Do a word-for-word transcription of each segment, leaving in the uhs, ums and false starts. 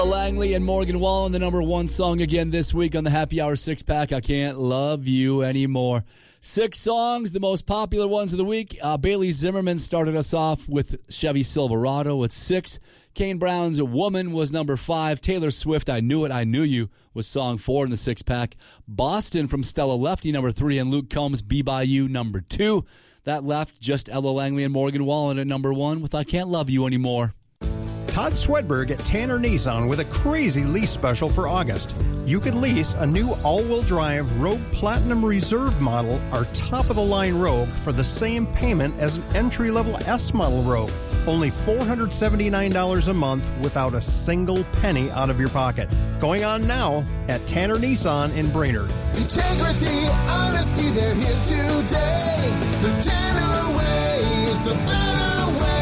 Langley and Morgan Wallen, the number one song again this week on the Happy Hour Six Pack. I Can't Love You Anymore. Six songs, the most popular ones of the week. Uh, Bailey Zimmerman started us off with Chevy Silverado at six. Kane Brown's A Woman was number five. Taylor Swift, I Knew It, I Knew You was song four in the six pack. Boston from Stella Lefty, number three, and Luke Combs, Be By You, number two. That left just Ella Langley and Morgan Wallen at number one with I Can't Love You Anymore. Todd Swedberg at Tanner Nissan with a crazy lease special for August. You could lease a new all-wheel drive Rogue Platinum Reserve model, our top-of-the-line Rogue, for the same payment as an entry-level S-model Rogue. Only four hundred seventy-nine dollars a month without a single penny out of your pocket. Going on now at Tanner Nissan in Brainerd. Integrity, honesty, they're here today. The Tanner way is the better way.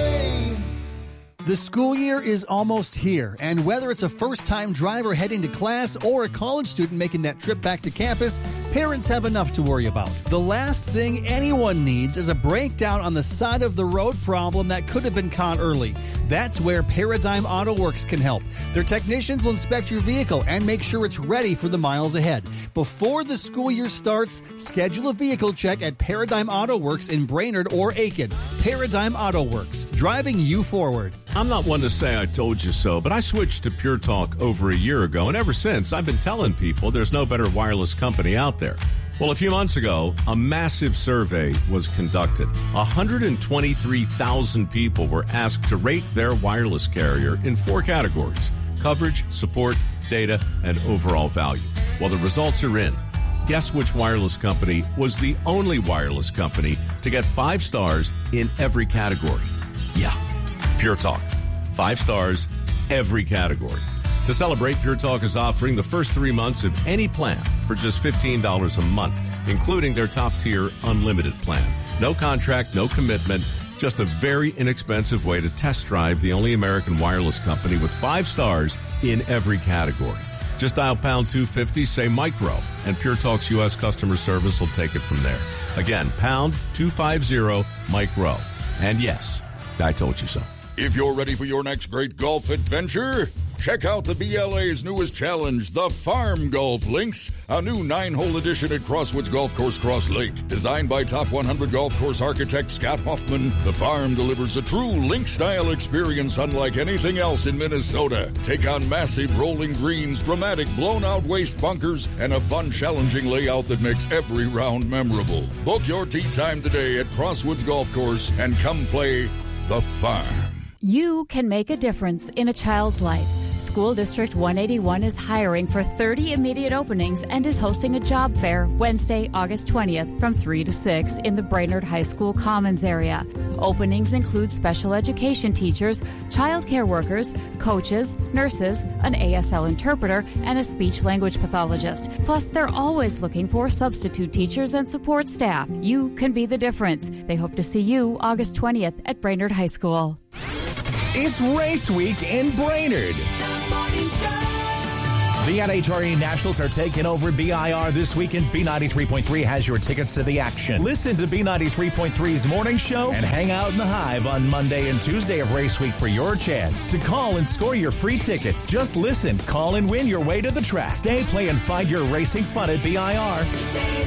The school year is almost here, and whether it's a first-time driver heading to class or a college student making that trip back to campus, parents have enough to worry about. The last thing anyone needs is a breakdown on the side of the road problem that could have been caught early. That's where Paradigm Auto Works can help. Their technicians will inspect your vehicle and make sure it's ready for the miles ahead. Before the school year starts, schedule a vehicle check at Paradigm Auto Works in Brainerd or Aiken. Paradigm Auto Works, driving you forward. I'm not one to say I told you so, but I switched to Pure Talk over a year ago, and ever since, I've been telling people there's no better wireless company out there. Well, a few months ago, a massive survey was conducted. one hundred twenty-three thousand people were asked to rate their wireless carrier in four categories: coverage, support, data, and overall value. Well, the results are in. Guess which wireless company was the only wireless company to get five stars in every category? Yeah, Pure Talk. Five stars, every category. To celebrate, Pure Talk is offering the first three months of any plan for just fifteen dollars a month, including their top-tier unlimited plan. No contract, no commitment, just a very inexpensive way to test drive the only American wireless company with five stars in every category. Just dial pound two fifty, say micro, and Pure Talk's U S customer service will take it from there. Again, pound two fifty, micro. And yes, I told you so. If you're ready for your next great golf adventure, check out the B L A's newest challenge, the Farm Golf Links, a new nine-hole edition at Crosswoods Golf Course, Cross Lake. Designed by top one hundred golf course architect Scott Hoffman, the Farm delivers a true link-style experience unlike anything else in Minnesota. Take on massive rolling greens, dramatic blown-out waste bunkers, and a fun, challenging layout that makes every round memorable. Book your tee time today at Crosswoods Golf Course and come play the Farm. You can make a difference in a child's life. School District one eighty-one is hiring for thirty immediate openings and is hosting a job fair Wednesday, August twentieth from three to six in the Brainerd High School Commons area. Openings include special education teachers, child care workers, coaches, nurses, an A S L interpreter, and a speech-language pathologist. Plus, they're always looking for substitute teachers and support staff. You can be the difference. They hope to see you August twentieth at Brainerd High School. It's Race Week in Brainerd. The N H R A Nationals are taking over B I R this weekend. B ninety-three point three has your tickets to the action. Listen to B ninety-three point three's morning show and hang out in the Hive on Monday and Tuesday of Race Week for your chance to call and score your free tickets. Just listen, call, and win your way to the track. Stay, play, and find your racing fun at B I R.